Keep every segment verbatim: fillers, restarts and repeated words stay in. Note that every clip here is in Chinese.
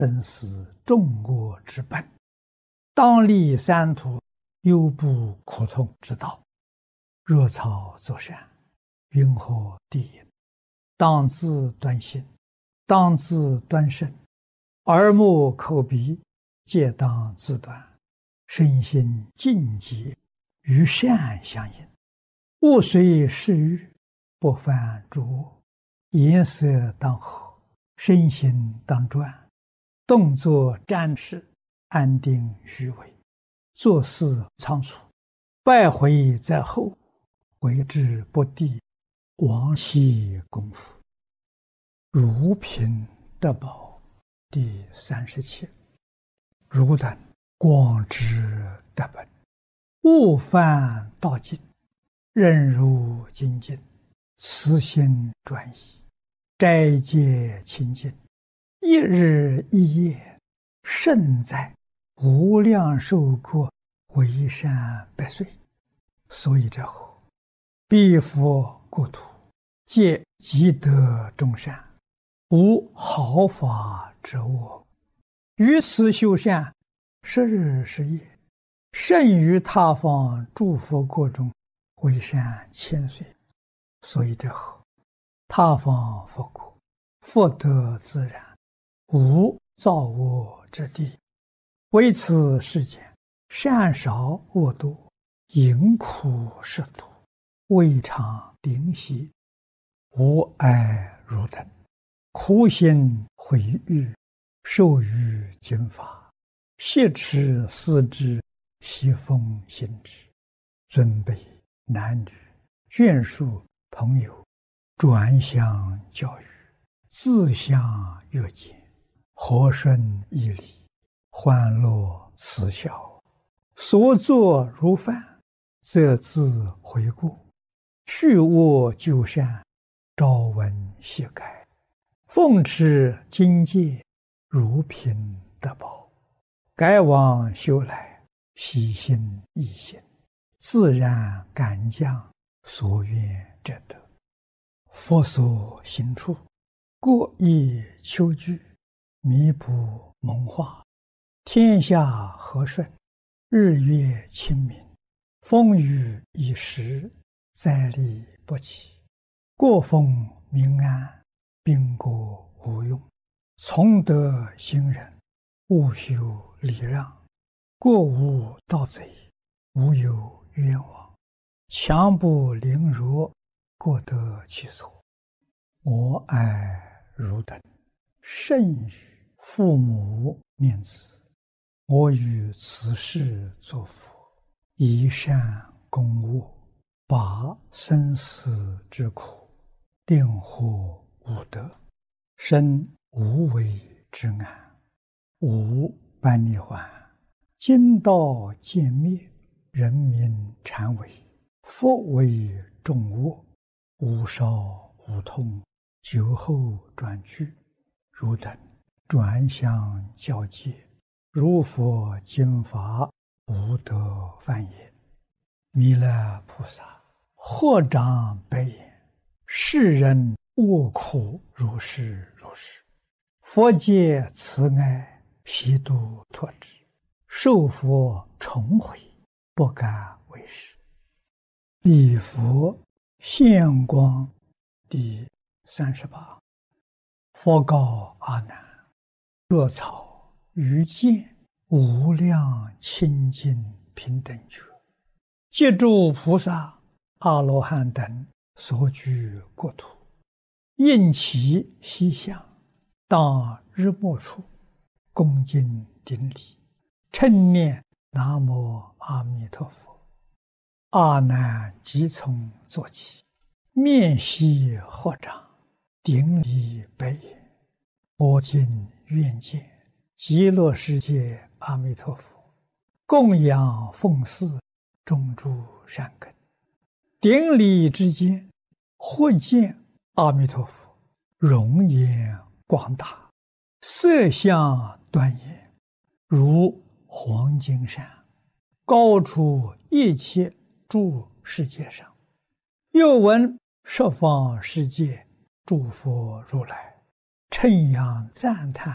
真是众恶之本。当立三途，忧不可从之道。若草作善，云何地也？当自端心，当自端身，耳目口鼻皆当自端，身心净洁，与善相应。物随适欲，不犯诸恶。颜色当和，身心当专，动作瞻视，安定虚伪，做事仓促，败回在后，为之不第，亡其功夫。如贫得宝第三十七。汝等广之得本，勿犯道尽，任如精进，慈心专一，斋戒清净，一日一夜，胜在无量寿国，为善百岁。所以者何？彼佛国土，皆积德众善，无毫发之恶。于此修善，十日十夜，胜于他方诸佛国中，为善千岁。所以者何？他方佛国，福德自然，无造恶之地。为此世间，善少恶多，淫苦食毒，未尝灵犀。吾爱汝等，苦心毁誉，受于经法，挟持思之，习奉行之。尊卑男女，眷属朋友，转相教育，自相约见，和顺义理，欢乐慈孝，所作如饭，则自回顾，去恶就善，朝闻夕改，奉持经戒，如贫得宝。改往修来，喜心易行，自然感将，所愿者得。佛所行处，过意求具，弥补蒙化，天下和顺，日月清明，风雨已时，灾利不起，国风民安，兵国无用。从德行人，勿修礼让，过无盗贼，无有冤枉。强不凌弱，各得其所。我爱汝等，甚于父母念子。我于此世作佛，以善攻恶，拔生死之苦，令获无得，生无为之安，无般涅槃。经道渐灭，人民禅为，佛为众恶，无少无痛，酒后转去。汝等转相教戒，如佛经法，无得犯也。弥勒菩萨或长白言：世人恶苦如是如是，佛界慈爱，悉度脱之，受佛重回，不敢为是。礼佛现光第三十八。佛告阿难：若草于见无量清净平等觉，借诸菩萨阿罗汉等所居国土，应其西向，当日没处，恭敬顶礼，称念南无阿弥陀佛。阿难即从坐起，面悉合掌，顶礼白言：我今愿见极乐世界阿弥陀佛，供养奉祀，种诸善根。顶礼之间，忽见阿弥陀佛容颜广大，色相端严，如黄金山，高出一切诸世界上。又闻十方世界诸佛如来称扬赞叹，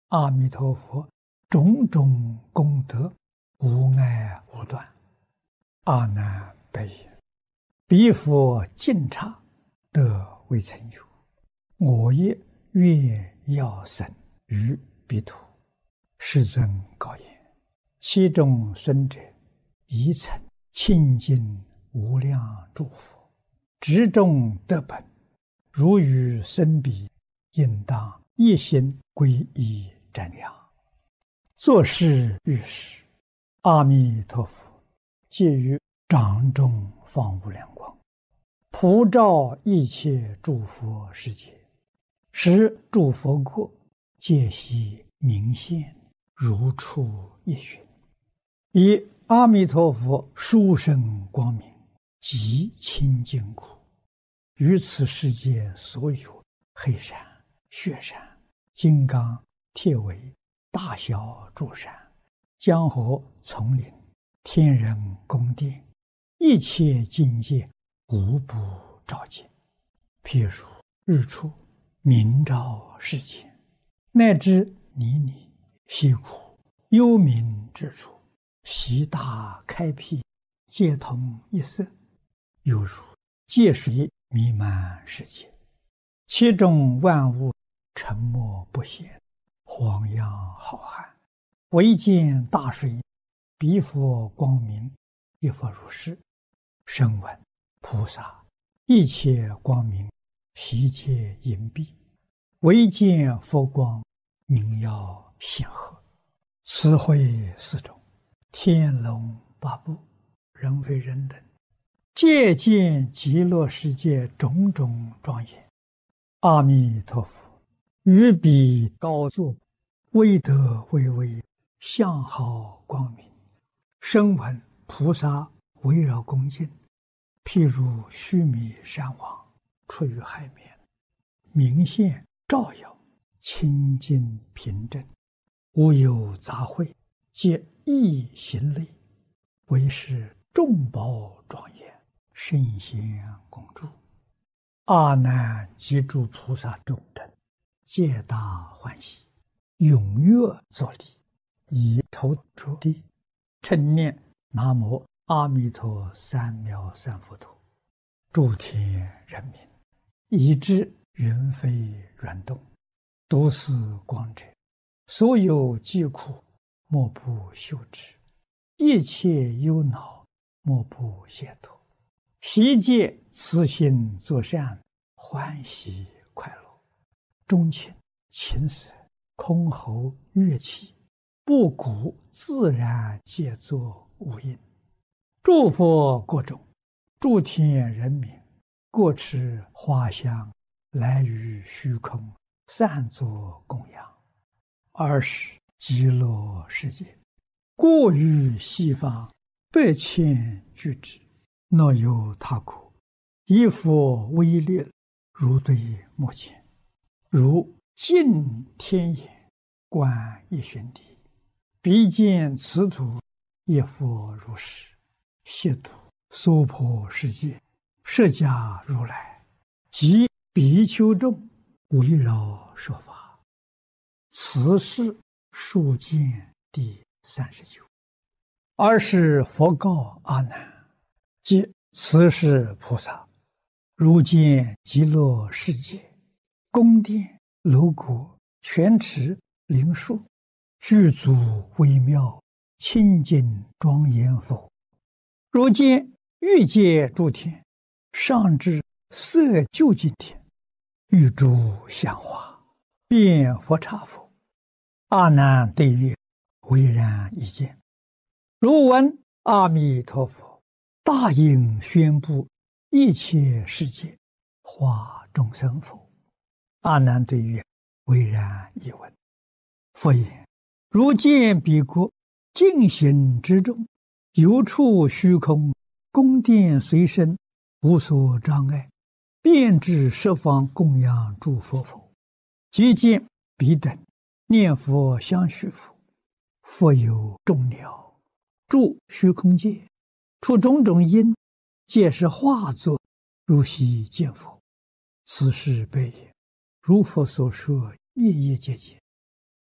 阿弥陀佛种种功德无碍无断。阿难白言：彼佛净刹得未曾有，我也愿要生于彼土。世尊告言：其中孙者，宜曾清净无量诸佛，执众得本，如与生彼，应当一心皈依瞻仰。作是遇事，阿弥陀佛借于掌中放无量光，普照一切诸佛世界，使诸佛国皆悉明现，如出一寻。以阿弥陀佛殊胜光明极清净故，于此世界所有黑山、雪山、金刚、铁围、大小诸山、江河、丛林、天人宫殿，一切境界无不照见。譬如日出明照世间，乃至泥泞溪谷幽冥之处，悉大开辟，皆同一色，犹如界水弥漫世界，其中万物沉默不显，荒洋浩瀚，唯见大水，彼佛光明，亦复如是。声闻菩萨一切光明，悉皆隐蔽，唯见佛光，明耀显赫。此会四种，天龙八部，人非人等，皆见极乐世界种种庄严。阿弥陀佛于彼高坐，威德巍巍，相好光明，声闻菩萨围绕恭敬，譬如须弥山王出于海面，明现照耀，清净平正，无有杂秽，皆一行类，为是众宝庄严，圣贤共住。阿难及诸菩萨众等，皆大欢喜，踊跃作礼，以头着地，称念南无阿弥陀三藐三菩提。诸天人民，以知云飞软动，都是光者，所有疾苦莫不休止，一切忧恼莫不解脱，悉皆慈心作善，欢喜快乐。钟磬、琴瑟、箜篌、乐器，布谷自然皆作无应。诸佛国中，诸天人民，各持花香，来于虚空，散作供养。二是极乐世界，过于西方百千俱胝，若有他国，以佛威力，如对目前，如尽天眼，观一旬地，彼见此土，亦复如是。悉土娑婆世界，释迦如来及比丘众围绕说法。此是数见第三十九。二是佛告阿难：即此是菩萨，如见极乐世界，宫殿楼阁、泉池、灵树，具足微妙，清净庄严佛。如见欲界诸天，上至色究竟天，欲诸香花，遍佛刹佛。阿难对曰：唯然一见。如闻阿弥陀佛大应宣布一切世界，化众生否？阿难对曰：唯然一闻。佛言：如见彼国净行之中，游处虚空，宫殿随身，无所障碍，遍至十方供养诸佛否？即见彼等念佛相续佛，佛有众鸟住虚空界，出种种因，皆是化作，如悉见佛。此事悲也。如佛所说，夜夜皆见。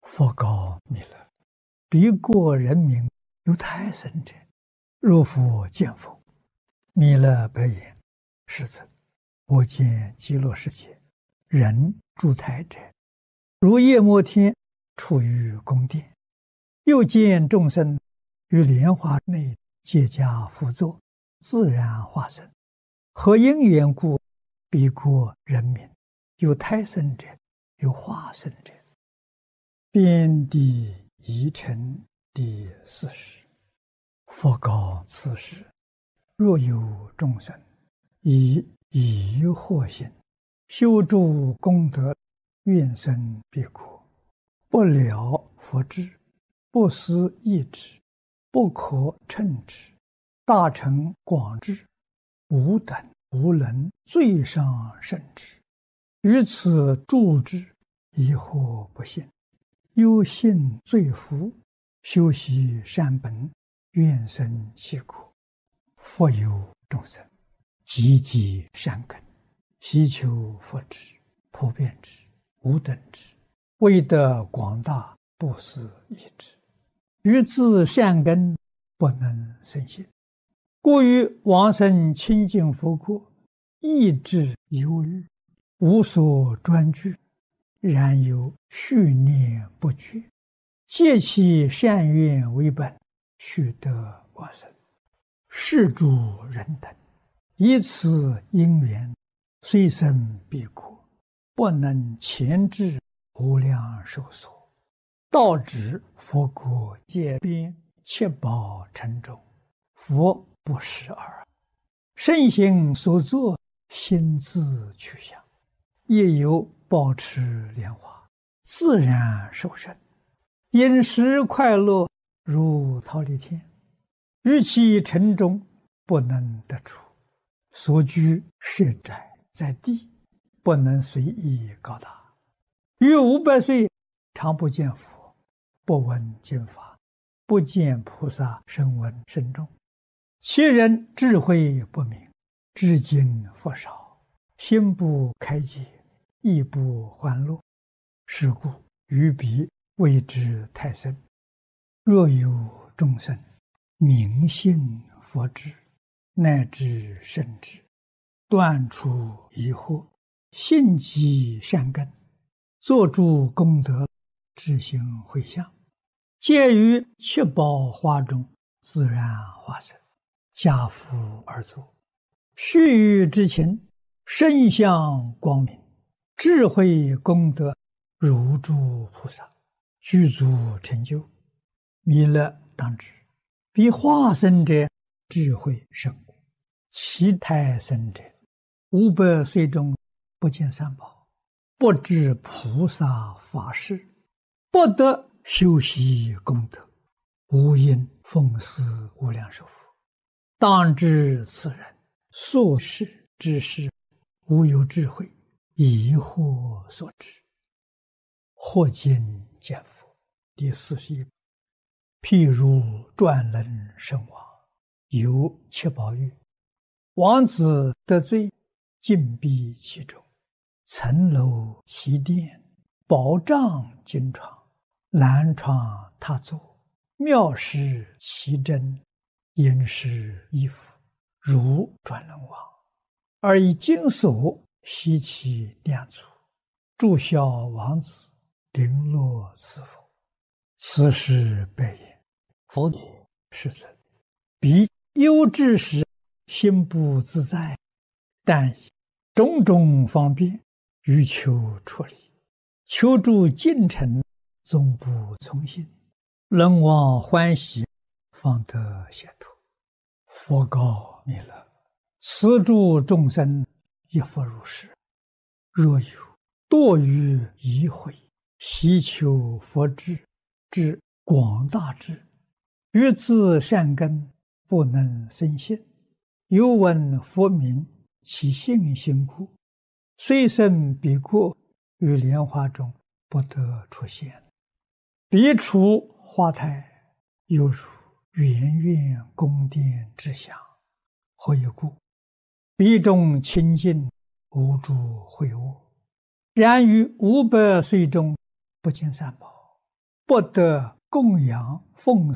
佛告弥勒：彼国人民有胎生者，若复见否？弥勒白言：世尊，我见极乐世界人住胎者，如夜摩天处于宫殿，又见众生于莲花内结跏趺坐，自然化身。何因缘故？彼国人民有胎生者，有化身者。遍地疑尘第四十。佛告此时：若有众生以疑惑心修诸功德，愿生彼国，不了佛智，不思议之，不可称之，大成广智，吾等无能最上甚之。于此助之，疑惑不信，忧信罪福，修习善本，愿生其国。复有众生积极善根，希求佛智，普遍之，无等之，为得广大，不思议之。于自善根不能生信，故于往生清净佛国，意志忧虑，无所专具，然有续念不绝，借其善愿为本，须得往生。是诸人等以此因缘，虽生彼国，不能前至无量寿所，到指佛国界边，七宝城中，佛不识耳。圣行所作，心自去向，亦有保持莲花，自然受生，饮食快乐，如忉利天。于其城中不能得出，所居设宅在地，不能随意高大。于五百岁常不见佛，不闻经法，不见菩萨声闻声众。其人智慧不明，至今佛少，心不开解，亦不欢乐。是故于彼谓之胎生。若有众生明信佛智，乃至圣智，断除疑惑，信积善根，作诸功德，智行回向，皆于七宝花中自然化身，家父而坐，须臾之情，身相光明，智慧功德如诸菩萨，具足成就。弥勒当知，彼化身者智慧甚广，其胎生者五百岁中不见三宝，不知菩萨法事，不得修习功德，无因奉祀无量寿佛。当知此人所事之事，无有智慧，疑惑所致。或今见佛第四十一。譬如转轮圣王，有七宝玉，王子得罪，禁闭其中，层楼其殿，宝帐金床，蓝床榻座，妙饰其珍，殷实衣服，如转轮王，而以金锁悉其两足，祝孝王子，绫罗赐福。此时白言：佛也，世尊，彼忧之时，心不自在，但以种种方便，欲求出离，求助进程，总不从心，人望欢喜，方得解脱。佛告弥勒：此诸众生亦复如是。若有堕于疑慧，希求佛智，之广大智，于自善根不能生信，有闻佛名，其信心故，虽生彼国，于莲花中不得出现。彼处花台，犹如圆圆宫殿之祥。何以故？彼中清净，无诸秽恶。然于五百岁中不见三宝， 不得供养奉